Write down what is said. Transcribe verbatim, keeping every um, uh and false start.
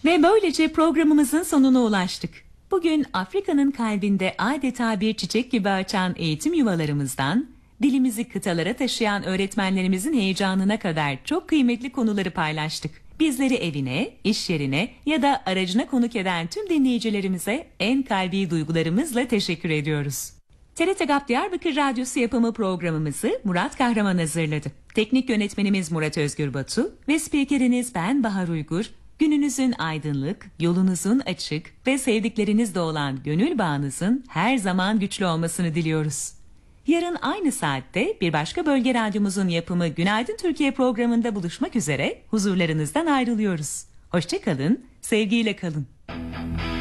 Ve böylece programımızın sonuna ulaştık. Bugün Afrika'nın kalbinde adeta bir çiçek gibi açan eğitim yuvalarımızdan, dilimizi kıtalara taşıyan öğretmenlerimizin heyecanına kadar çok kıymetli konuları paylaştık. Bizleri evine, iş yerine ya da aracına konuk eden tüm dinleyicilerimize en kalbi duygularımızla teşekkür ediyoruz. T R T GAP Diyarbakır Radyosu yapımı programımızı Murat Kahraman hazırladı. Teknik yönetmenimiz Murat Özgür Batu ve spikeriniz ben Bahar Uygur. Gününüzün aydınlık, yolunuzun açık ve sevdiklerinizle olan gönül bağınızın her zaman güçlü olmasını diliyoruz. Yarın aynı saatte bir başka bölge radyomuzun yapımı Günaydın Türkiye programında buluşmak üzere huzurlarınızdan ayrılıyoruz. Hoşça kalın, sevgiyle kalın.